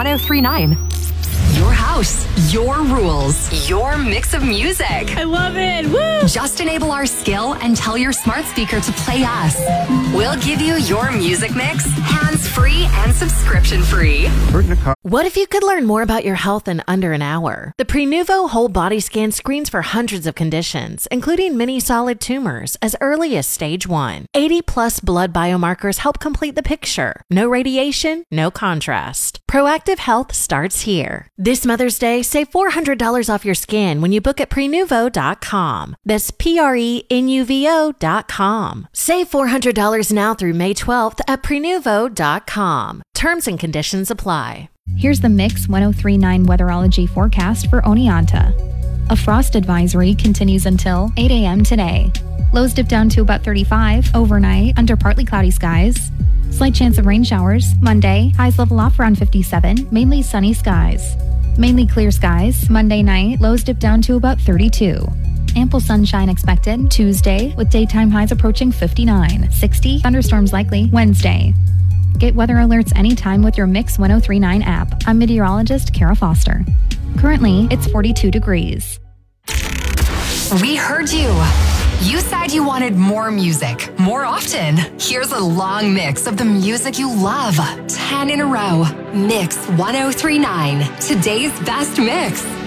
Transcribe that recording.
1039. Your house, your rules, your mix of music. I love it. Woo! Just enable our skill and tell your smart speaker to play us. We'll give you your music mix, hands-free and subscription-free. What if you could learn more about your health in under an hour? The Prenuvo Whole Body Scan screens for hundreds of conditions, including many solid tumors, as early as stage 1. 80-plus blood biomarkers help complete the picture. No radiation, no contrast. Proactive health starts here. This Mother's Day, save $400 off your scan when you book at Prenuvo.com. That's Prenuvo.com. Save $400 now through May 12th at Prenuvo.com. Terms and conditions apply. Here's the Mix 1039 weatherology forecast for Oneonta. A frost advisory continues until 8 a.m. today. Lows dip down to about 35 overnight under partly cloudy skies. Slight chance of rain showers. Monday, highs level off around 57, mainly sunny skies. Mainly clear skies. Monday night, lows dip down to about 32. Ample sunshine expected Tuesday, with daytime highs approaching 59. 60, thunderstorms likely Wednesday. Get weather alerts anytime with your Mix 1039 app. I'm meteorologist Kara Foster. Currently, it's 42 degrees. We heard you. You said you wanted more music, more often. Here's a long mix of the music you love. 10 in a row. Mix 1039. Today's best mix.